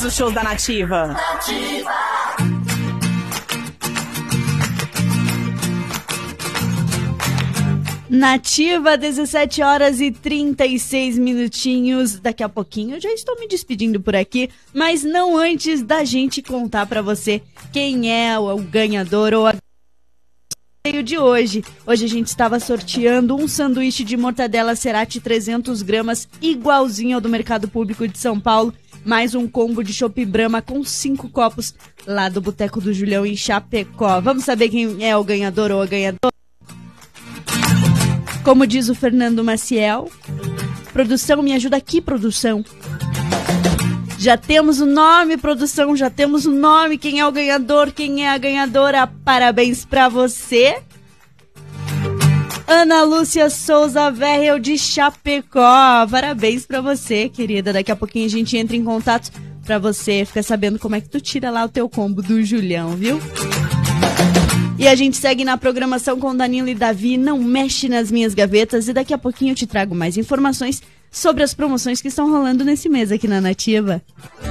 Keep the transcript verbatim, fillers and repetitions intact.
os shows da Nativa. Nativa. Nativa, dezessete horas e trinta e seis minutinhos. Daqui a pouquinho eu já estou me despedindo por aqui, mas não antes da gente contar pra você quem é o ganhador ou a de hoje. Hoje a gente estava sorteando um sanduíche de mortadela Cerati trezentos gramas, igualzinho ao do Mercado Público de São Paulo, mais um combo de chopp Brahma com cinco copos lá do Boteco do Julião em Chapecó. Vamos saber quem é o ganhador ou a ganhadora? Como diz o Fernando Maciel, produção, me ajuda aqui, produção. Já temos o nome, produção, já temos o nome. Quem é o ganhador, quem é a ganhadora? Parabéns pra você. Ana Lúcia Souza Verrel de Chapecó. Parabéns pra você, querida. Daqui a pouquinho a gente entra em contato pra você ficar sabendo como é que tu tira lá o teu combo do Julião, viu? E a gente segue na programação com Danilo e Davi, não mexe nas minhas gavetas, e daqui a pouquinho eu te trago mais informações sobre as promoções que estão rolando nesse mês aqui na Nativa.